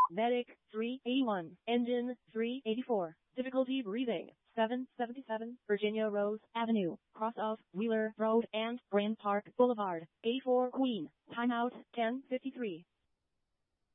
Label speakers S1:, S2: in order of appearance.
S1: Medic 381. Engine 384. Difficulty breathing 777. Virginia Rose Avenue. Cross of Wheeler Road and Grand Park Boulevard. A4 Queen. Timeout 10:53.